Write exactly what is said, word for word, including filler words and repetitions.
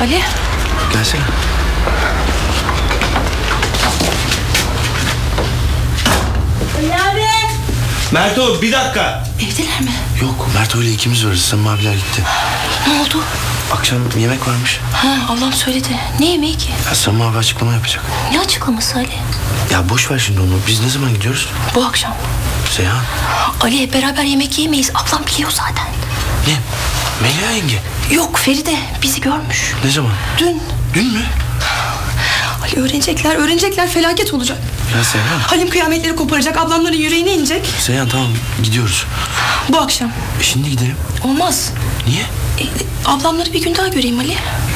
Ali. Gelsene. Ali abi. Merto bir dakika. Evdeler mi? Yok, Merto ile ikimiz varız. Samim abiler gitti. Ne oldu? Akşam yemek varmış. Ha, ablam söyledi. Ne yemeği ki? Ya Samim abi açıklama yapacak. Ne açıklaması Ali? Ya boş ver şimdi onu. Biz ne zaman gidiyoruz? Bu akşam. Seyhan. Ali hep beraber yemek yemeyiz. Ablam biliyor zaten. Ne? Melia yenge. Yok, Feride bizi görmüş. Ne zaman? Dün. Dün mü? Ali öğrenecekler, öğrenecekler, felaket olacak. Ya Seyhan. Halim kıyametleri koparacak, ablamların yüreğine inecek. Seyhan tamam gidiyoruz. Bu akşam. E şimdi gidelim. Olmaz. Niye? E, ablamları bir gün daha göreyim Ali.